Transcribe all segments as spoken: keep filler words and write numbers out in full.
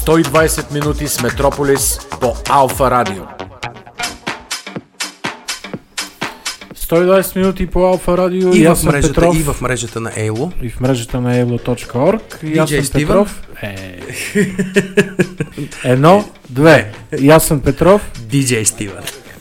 сто и двайсет минути с Метрополис по Алфа Радио. сто и двайсет минути по Алфа Радио и, и в аз съм мрежата, Петров. И в мрежата на Ейло. И в мрежата на ейло точка орг. И аз съм Стивен. Петров. Е... Едно, две. И аз съм Петров. Диджей Стивен.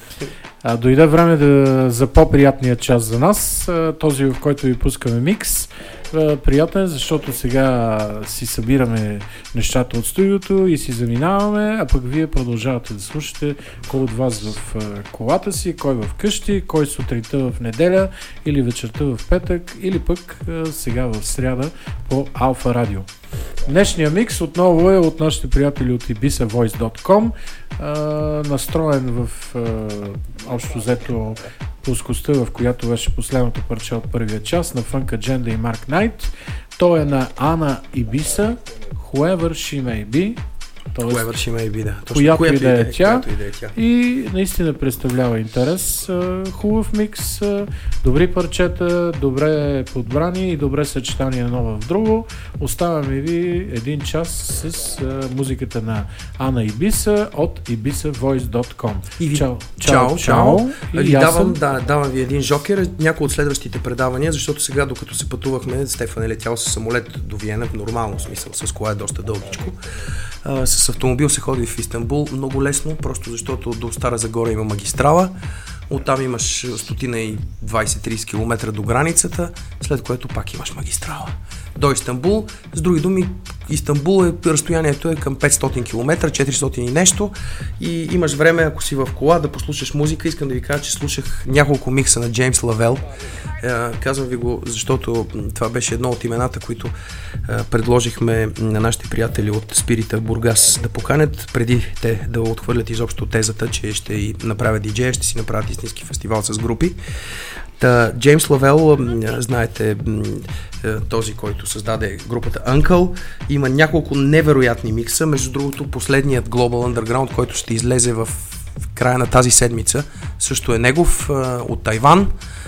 А, дойде време да, за по-приятния час за нас, а, този в който ви пускаме микс. А, приятен, защото сега си събираме нещата от студиото и си заминаваме, а пък вие продължавате да слушате кой от вас в а, колата си, кой в къщи, кой сутринта в неделя или вечерта в петък, или пък а, сега в сряда по Алфа Радио. Днешния микс отново е от нашите приятели от Ibiza Voice точка com, Uh, настроен в uh, общо взето плоскостта, в която беше последното парче от първия час на Funk Agenda и Mark Knight. Той е на Анна Ibiza, Whoever She May Be. Тоест, Whoever She May Be, да. Точно, която и да е тя. да е тя. И наистина представлява интерес. Хубав микс, добри парчета, добре подбрани и добре съчетание едно в друго. Оставяме ви един час с музиката на Анна Ibiza от Ibiza Voice точка com. И ви... Чао, чао, чао. чао. И давам, съм... да, давам ви един жокер, някои от следващите предавания, защото сега, докато се пътувахме, Стефан е летял с самолет до Виена, в нормално смисъл, с кола е доста дългичко. Uh, с автомобил се ходи в Истанбул много лесно, просто защото до Стара Загора има магистрала, оттам имаш стотина и двайсет-трийсет километра до границата, след което пак имаш магистрала до Истанбул. С други думи, Истанбул е, разстоянието е към петстотин километра, четиристотин и нещо, и имаш време, ако си в кола, да послушаш музика. Искам да ви кажа, че слушах няколко микса на Джеймс Лавел. Uh, казвам ви го, защото това беше едно от имената, които uh, предложихме на нашите приятели от Спирита Бургас да поканят, преди те да отхвърлят изобщо тезата, че ще и направят диджея, ще си направят истински фестивал с групи. Та, Джеймс Лавел, знаете, този, който създаде групата Uncle, има няколко невероятни микса. Между другото, последният Global Underground, който ще излезе в края на тази седмица, също е негов, от Тайван.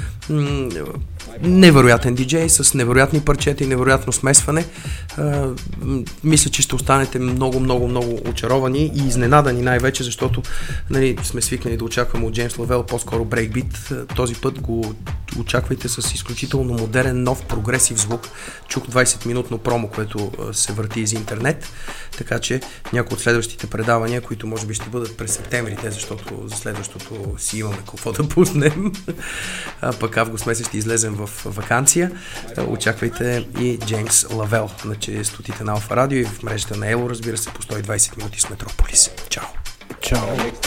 Невероятен диджей с невероятни парчета и невероятно смесване. А, мисля, че ще останете много, много, много очаровани и изненадани най-вече, защото нали, сме свикнали да очакваме от Джеймс Лавел по-скоро брейкбит. Този път го очаквайте с изключително модерен, нов, прогресив звук. Чух двайсет-минутно промо, което се върти из интернет, така че някои от следващите предавания, които може би ще бъдат през септември, те, защото за следващото си имаме какво да пуснем, а пък август месец ще излезем в ваканция. Очаквайте и Джеймс Лавел на честотите на Алфа Радио и в мрежата на Ело, разбира се, по сто и двайсет минути с Метрополис. Чао! Чао!